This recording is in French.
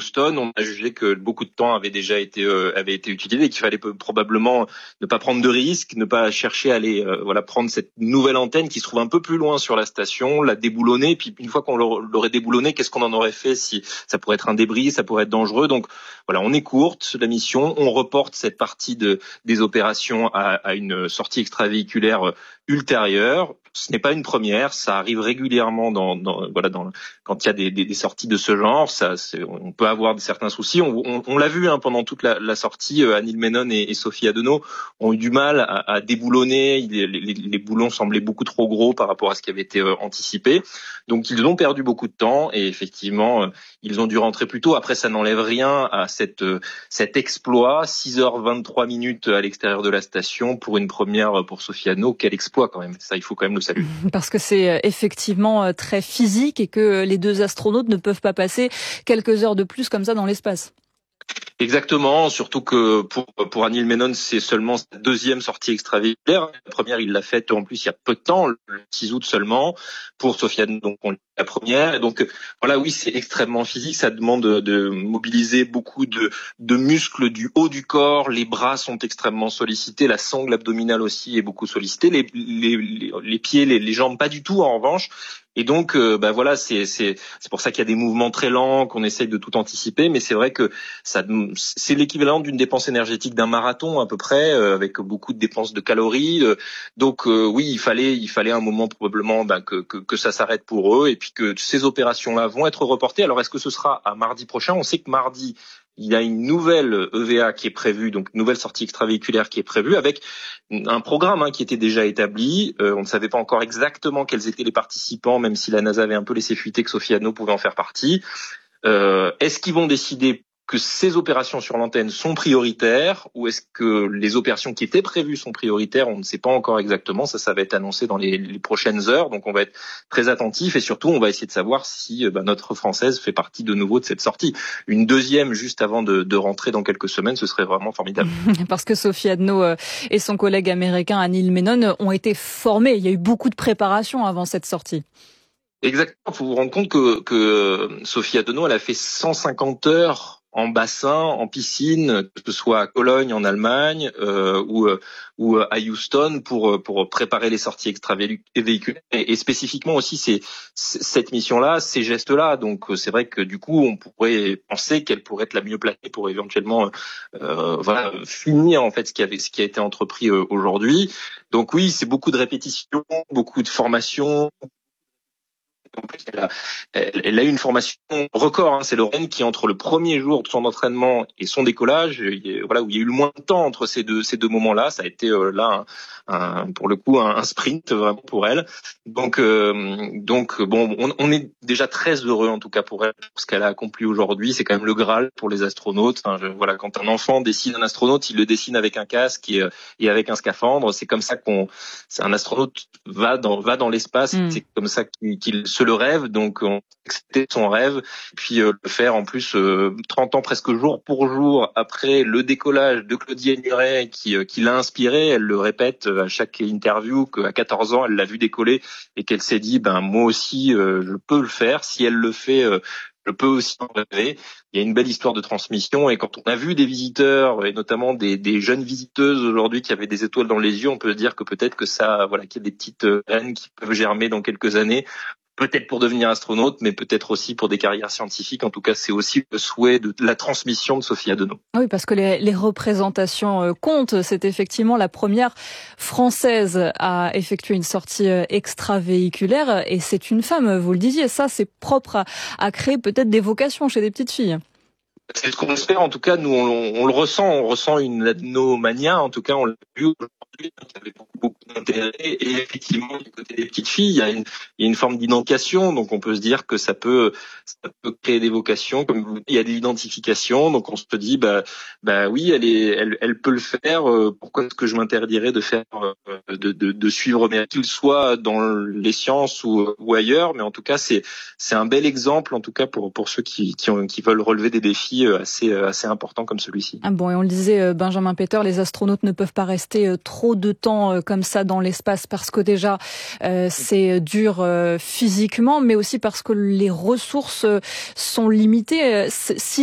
Houston, on a jugé que beaucoup de temps avait été utilisé et qu'il fallait probablement ne pas prendre de risques, ne pas chercher à aller prendre cette nouvelle antenne qui se trouve un peu plus loin sur la station, la déboulonner. Puis une fois qu'on l'aurait déboulonnée, qu'est-ce qu'on en aurait fait? Si ça pourrait être un débris, ça pourrait être dangereux. Donc voilà, on écourte la mission, on reporte cette partie des opérations à une sortie extravéhiculaire ultérieure. Ce n'est pas une première, ça arrive régulièrement quand il y a des sorties de ce genre. On peut avoir certains soucis. On l'a vu pendant toute la sortie. Anil Menon et Sophie Adenau ont eu du mal à déboulonner. Les boulons semblaient beaucoup trop gros par rapport à ce qui avait été anticipé. Donc ils ont perdu beaucoup de temps et effectivement ils ont dû rentrer plus tôt. Après, ça n'enlève rien à cet exploit. 6h23 à l'extérieur de la station pour une première pour Sophie Adenau. Quel exploit quand même. Ça, il faut quand même le saluer. Parce que c'est effectivement très physique et que les deux astronautes ne peuvent pas passer quelques heures de plus comme ça dans l'espace. Exactement, surtout que pour Anil Menon, c'est seulement sa deuxième sortie extravéhiculaire. La première, il l'a faite en plus il y a peu de temps, le 6 août seulement. Pour Sofiane, donc la première. Et donc voilà, oui, c'est extrêmement physique. Ça demande de mobiliser beaucoup de muscles du haut du corps. Les bras sont extrêmement sollicités, la sangle abdominale aussi est beaucoup sollicitée. Les pieds, les jambes pas du tout en revanche. Et donc, voilà, c'est pour ça qu'il y a des mouvements très lents, qu'on essaye de tout anticiper. Mais c'est vrai que c'est l'équivalent d'une dépense énergétique d'un marathon à peu près, avec beaucoup de dépenses de calories. Donc, oui, il fallait un moment probablement que ça s'arrête pour eux et puis que ces opérations-là vont être reportées. Alors, est-ce que ce sera à mardi prochain? On sait que mardi, il y a une nouvelle EVA qui est prévue, donc une nouvelle sortie extravéhiculaire qui est prévue avec un programme qui était déjà établi. On ne savait pas encore exactement quels étaient les participants, même si la NASA avait un peu laissé fuiter que Sophie Adenau pouvait en faire partie. Est-ce qu'ils vont décider que ces opérations sur l'antenne sont prioritaires ou est-ce que les opérations qui étaient prévues sont prioritaires? On ne sait pas encore exactement. Ça va être annoncé dans les prochaines heures. Donc, on va être très attentif et surtout, on va essayer de savoir si notre Française fait partie de nouveau de cette sortie. Une deuxième juste avant de rentrer dans quelques semaines, ce serait vraiment formidable. Parce que Sophie Adenau et son collègue américain Anil Menon ont été formés. Il y a eu beaucoup de préparation avant cette sortie. Exactement. Il faut vous rendre compte que Sophie Adenau, elle a fait 150 heures en bassin, en piscine, que ce soit à Cologne en Allemagne ou à Houston pour préparer les sorties extravéhiculaires et spécifiquement aussi cette mission-là, ces gestes-là. Donc c'est vrai que du coup on pourrait penser qu'elle pourrait être la mieux placée pour éventuellement finir en fait ce qui a été entrepris aujourd'hui. Donc oui, c'est beaucoup de répétitions, beaucoup de formation. En plus, elle a eu une formation record. C'est Lorraine qui, entre le premier jour de son entraînement et son décollage, où il y a eu le moins de temps entre ces deux moments-là, ça a été pour le coup un sprint vraiment pour elle. Donc on est déjà très heureux en tout cas pour elle pour ce qu'elle a accompli aujourd'hui. C'est quand même le Graal pour les astronautes. Quand un enfant dessine un astronaute, il le dessine avec un casque et avec un scaphandre. C'est comme ça un astronaute va dans l'espace. C'est comme ça qu'il se le rêve, donc c'était son rêve, puis le faire en plus 30 ans presque jour pour jour après le décollage de Claudia Nuret qui l'a inspiré. Elle le répète à chaque interview qu'à 14 ans elle l'a vu décoller et qu'elle s'est dit moi aussi je peux le faire, si elle le fait je peux aussi en rêver. Il y a une belle histoire de transmission et quand on a vu des visiteurs et notamment des jeunes visiteuses aujourd'hui qui avaient des étoiles dans les yeux, on peut dire que peut-être que qu'il y a des petites graines qui peuvent germer dans quelques années. Peut-être pour devenir astronaute, mais peut-être aussi pour des carrières scientifiques. En tout cas, c'est aussi le souhait de la transmission de Sophie Adenau. Oui, parce que les représentations comptent. C'est effectivement la première française à effectuer une sortie extravéhiculaire. Et c'est une femme, vous le disiez. Ça, c'est propre à créer peut-être des vocations chez des petites filles. C'est ce qu'on espère. En tout cas, nous, on le ressent. On ressent une adenomania. En tout cas, on l'a vu aujourd'hui. Il y avait beaucoup d'intérêt. Et effectivement, du côté des petites filles, il y a une forme d'identification. Donc, on peut se dire que ça peut créer des vocations. Comme vous dites, il y a de l'identification. Donc, on se dit, oui, elle peut le faire. Pourquoi est-ce que je m'interdirais de faire, de suivre, mais qu'il soit dans les sciences ou ailleurs. Mais en tout cas, c'est un bel exemple, en tout cas, pour ceux qui veulent relever des défis assez importants comme celui-ci. Et on le disait, Benjamin Peter, les astronautes ne peuvent pas rester trop de temps comme ça dans l'espace parce que déjà c'est dur physiquement, mais aussi parce que les ressources sont limitées. Si